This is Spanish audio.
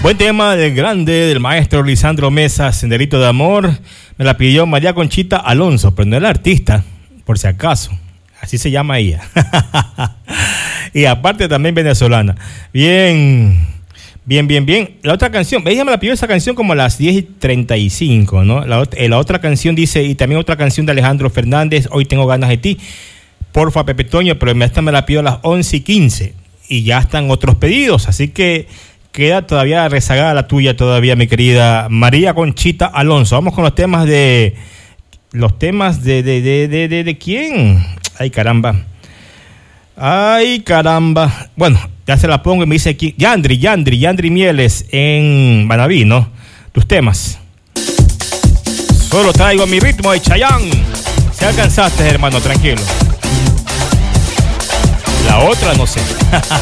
Buen tema del grande, del maestro Lisandro Mesa, Senderito de Amor. Me la pidió María Conchita Alonso, pero no es la artista, por si acaso. Así se llama ella. Y aparte también venezolana. Bien. La otra canción, ella me la pidió esa canción como a las 10:35, ¿no? La otra canción dice, y también otra canción de Alejandro Fernández, Hoy tengo ganas de ti. Porfa, Pepe Toño, pero esta me la pidió a las 11:15. Y ya están otros pedidos, así que queda todavía rezagada la tuya todavía, mi querida María Conchita Alonso. Vamos con los temas de ¿quién? Ay, caramba. Bueno, ya se la pongo y me dice aquí, Yandri Mieles en Manaví, ¿no? Tus temas. Solo traigo mi ritmo de Chayanne. Si alcanzaste, hermano, tranquilo. La otra no sé.